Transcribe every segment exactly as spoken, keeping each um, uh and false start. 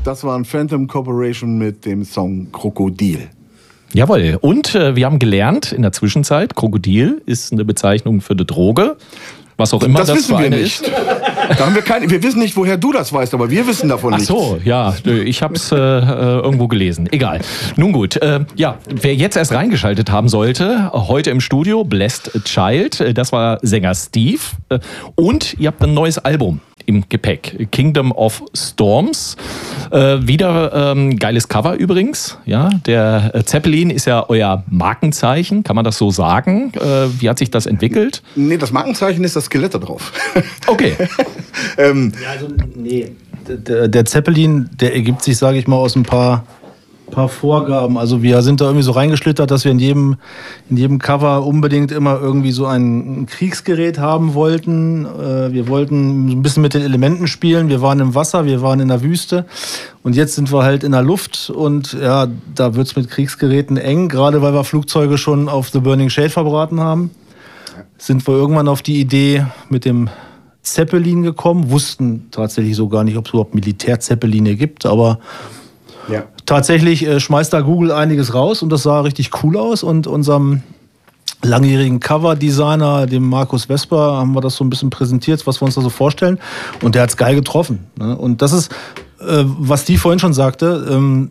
Das war ein Phantom Corporation mit dem Song Krokodil. Jawohl. Und äh, wir haben gelernt in der Zwischenzeit, Krokodil ist eine Bezeichnung für eine Droge. Was auch immer das, das für eine ist. Da haben wir, keine, wir wissen nicht, woher du das weißt, aber wir wissen davon nichts. Ach so, ja, ich habe es äh, irgendwo gelesen. Egal. Nun gut, äh, ja, wer jetzt erst reingeschaltet haben sollte, heute im Studio, Blessed Child, das war Sänger Steve. Und ihr habt ein neues Album im Gepäck, Kingdom of Storms. Äh, wieder ähm, geiles Cover übrigens. Ja, der Zeppelin ist ja euer Markenzeichen, kann man das so sagen? Äh, wie hat sich das entwickelt? Nee, das Markenzeichen ist das Skelett da drauf. Okay. ähm, ja, also, nee. Der, der Zeppelin, der ergibt sich, sage ich mal, aus ein paar, paar Vorgaben. Also wir sind da irgendwie so reingeschlittert, dass wir in jedem, in jedem Cover unbedingt immer irgendwie so ein Kriegsgerät haben wollten. Äh, wir wollten ein bisschen mit den Elementen spielen. Wir waren im Wasser, wir waren in der Wüste. Und jetzt sind wir halt in der Luft. Und ja, da wird es mit Kriegsgeräten eng, gerade weil wir Flugzeuge schon auf The Burning Shade verbraten haben. Sind wir irgendwann auf die Idee mit dem Zeppelin gekommen, wussten tatsächlich so gar nicht, ob es überhaupt Militär-Zeppeline gibt, aber ja. tatsächlich äh, schmeißt da Google einiges raus und das sah richtig cool aus und unserem langjährigen Cover-Designer, dem Markus Vesper, haben wir das so ein bisschen präsentiert, was wir uns da so vorstellen und der hat es geil getroffen. Ne? Und das ist, äh, was die vorhin schon sagte, ähm,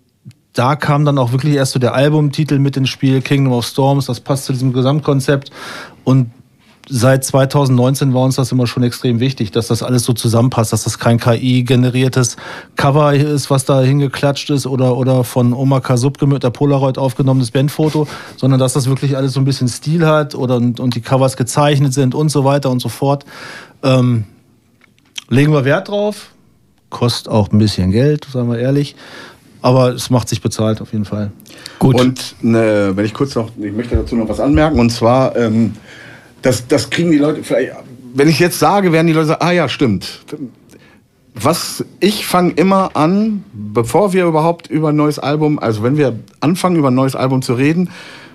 da kam dann auch wirklich erst so der Albumtitel mit ins Spiel, Kingdom of Storms, das passt zu diesem Gesamtkonzept und seit zwanzig neunzehn war uns das immer schon extrem wichtig, dass das alles so zusammenpasst, dass das kein K I-generiertes Cover ist, was da hingeklatscht ist oder, oder von Omar Kasubke mit der Polaroid aufgenommenes Bandfoto, sondern dass das wirklich alles so ein bisschen Stil hat oder, und, und die Covers gezeichnet sind und so weiter und so fort. Ähm, legen wir Wert drauf, kostet auch ein bisschen Geld, sagen wir ehrlich, aber es macht sich bezahlt auf jeden Fall. Gut. Und ne, wenn ich kurz noch, ich möchte dazu noch was anmerken und zwar ähm, Das, das kriegen die Leute vielleicht, wenn ich jetzt sage, werden die Leute sagen, ah ja, stimmt. Was, ich fange immer an, bevor wir überhaupt über ein neues Album, also wenn wir anfangen, über ein neues Album zu reden,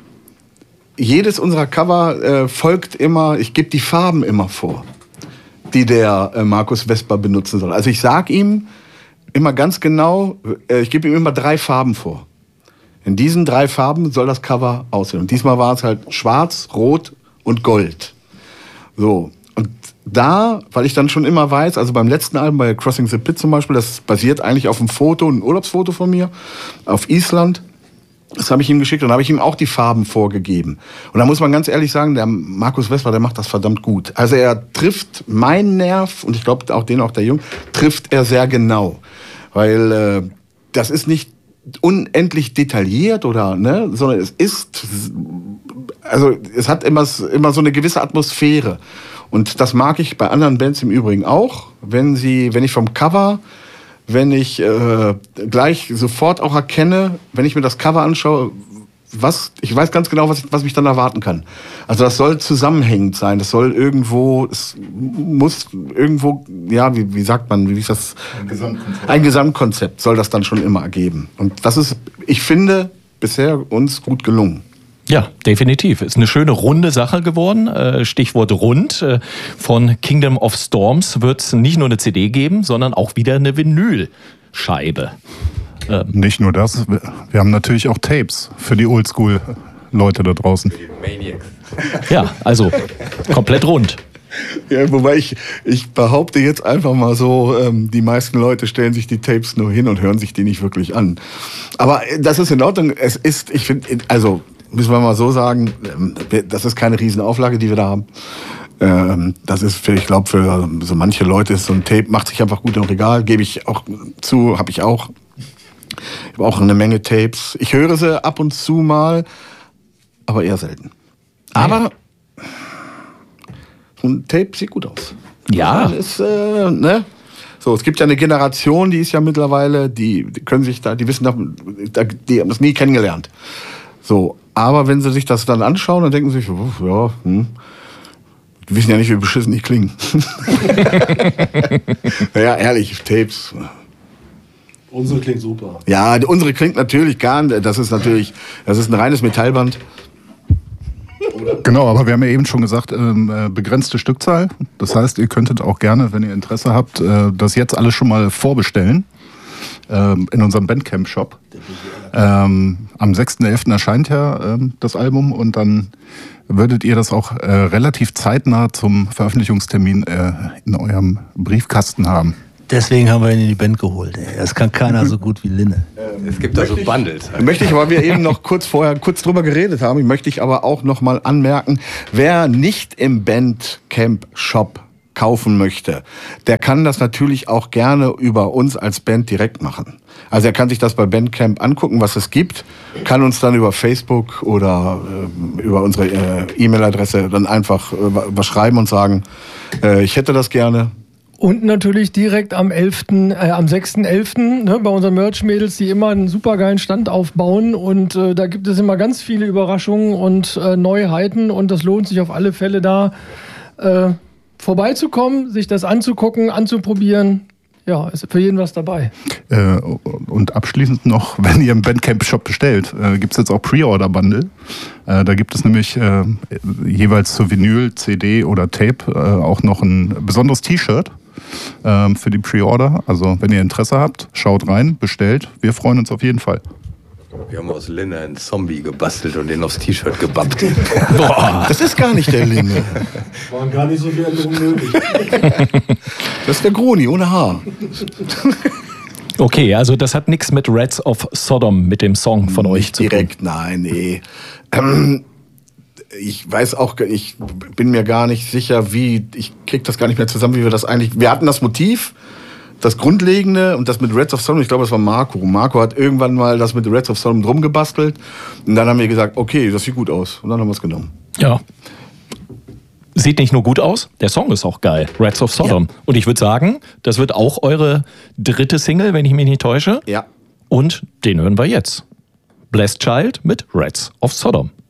jedes unserer Cover äh, folgt immer, ich gebe die Farben immer vor, die der äh, Markus Vesper benutzen soll. Also ich sage ihm immer ganz genau, äh, ich gebe ihm immer drei Farben vor. In diesen drei Farben soll das Cover aussehen. Und diesmal war es halt schwarz, rot und Gold. So. Und da, weil ich dann schon immer weiß, also beim letzten Album, bei Crossing the Pit zum Beispiel, das basiert eigentlich auf einem Foto, ein Urlaubsfoto von mir, auf Island. Das habe ich ihm geschickt und habe ich ihm auch die Farben vorgegeben. Und da muss man ganz ehrlich sagen, der Markus Vesper, der macht das verdammt gut. Also er trifft meinen Nerv, und ich glaube auch den auch der Jung, trifft er sehr genau. Weil äh, das ist nicht unendlich detailliert oder, ne, sondern es ist, also es hat immer, immer so eine gewisse Atmosphäre. Und das mag ich bei anderen Bands im Übrigen auch, wenn sie, wenn ich vom Cover, wenn ich äh, gleich sofort auch erkenne, wenn ich mir das Cover anschaue, was, ich weiß ganz genau, was, ich, was mich dann erwarten kann. Also das soll zusammenhängend sein, das soll irgendwo, es muss irgendwo, ja, wie, wie sagt man, wie ist das? Ein Gesamtkonzept. Ein Gesamtkonzept soll das dann schon immer ergeben. Und das ist, ich finde, bisher uns gut gelungen. Ja, definitiv. Ist eine schöne runde Sache geworden. Stichwort rund. Von Kingdom of Storms wird es nicht nur eine C D geben, sondern auch wieder eine Vinylscheibe. Ähm. Nicht nur das, wir haben natürlich auch Tapes für die Oldschool-Leute da draußen. Maniacs. Ja, also komplett rund. Ja, wobei ich, ich behaupte jetzt einfach mal so, ähm, die meisten Leute stellen sich die Tapes nur hin und hören sich die nicht wirklich an. Aber das ist in Ordnung. Es ist, ich finde, also müssen wir mal so sagen, das ist keine Riesenauflage, die wir da haben. Ähm, das ist, für, ich glaube, für so manche Leute ist so ein Tape, macht sich einfach gut im Regal, gebe ich auch zu, habe ich auch. Ich habe auch eine Menge Tapes. Ich höre sie ab und zu mal, aber eher selten. Aber so ein Tape sieht gut aus. Ja. Ist, äh, ne? So, es gibt ja eine Generation, die ist ja mittlerweile, die, die können sich da, die wissen, die haben das nie kennengelernt. So, aber wenn sie sich das dann anschauen, dann denken sie sich, oh, ja, hm. Die wissen ja nicht, wie beschissen die klingen. Naja, ehrlich, Tapes. Unsere klingt super. Ja, unsere klingt natürlich gar nicht. Das ist natürlich, das ist ein reines Metallband. Genau, aber wir haben ja eben schon gesagt, äh, begrenzte Stückzahl. Das heißt, ihr könntet auch gerne, wenn ihr Interesse habt, äh, das jetzt alles schon mal vorbestellen. ähm, in unserem Bandcamp-Shop. Ähm, am sechsten elften erscheint ja ähm, das Album und dann würdet ihr das auch äh, relativ zeitnah zum Veröffentlichungstermin äh, in eurem Briefkasten haben. Deswegen haben wir ihn in die Band geholt. Ey. Das kann keiner so gut wie Linne. Ähm, es gibt da so Bundles. Möchte ich, weil wir eben noch kurz vorher kurz drüber geredet haben, möchte ich aber auch noch mal anmerken, wer nicht im Bandcamp-Shop kaufen möchte, der kann das natürlich auch gerne über uns als Band direkt machen. Also er kann sich das bei Bandcamp angucken, was es gibt, kann uns dann über Facebook oder äh, über unsere äh, E-Mail-Adresse dann einfach äh, was schreiben und sagen, äh, ich hätte das gerne. Und natürlich direkt am elften, äh, am sechsten elften ne, bei unseren Merch-Mädels, die immer einen supergeilen Stand aufbauen. Und äh, da gibt es immer ganz viele Überraschungen und äh, Neuheiten. Und das lohnt sich auf alle Fälle da äh, vorbeizukommen, sich das anzugucken, anzuprobieren. Ja, ist für jeden was dabei. Äh, und abschließend noch, wenn ihr im Bandcamp-Shop bestellt, äh, gibt es jetzt auch Pre-Order-Bundle. Äh, da gibt es nämlich äh, jeweils zur Vinyl, C D oder Tape äh, auch noch ein besonderes T-Shirt äh, für die Pre-Order. Also wenn ihr Interesse habt, schaut rein, bestellt. Wir freuen uns auf jeden Fall. Wir haben aus Linne einen Zombie gebastelt und den aufs T-Shirt gebappt. Boah, das ist gar nicht der Linne. Waren gar nicht so viele unnötig. Das ist der Groni ohne Haar. Okay, also das hat nichts mit Rats of Sodom, mit dem Song von euch Nicht zu tun. direkt, nein, nee. Ähm, ich weiß auch, ich bin mir gar nicht sicher, wie, ich krieg das gar nicht mehr zusammen, wie wir das eigentlich, wir hatten das Motiv, das Grundlegende und das mit Rats of Sodom, ich glaube, das war Marco. Marco hat irgendwann mal das mit Rats of Sodom drum gebastelt und dann haben wir gesagt, okay, das sieht gut aus und dann haben wir es genommen. Ja. Sieht nicht nur gut aus, der Song ist auch geil, Rats of Sodom. Ja. Und ich würde sagen, das wird auch eure dritte Single, wenn ich mich nicht täusche. Ja. Und den hören wir jetzt. Blessed Child mit Rats of Sodom.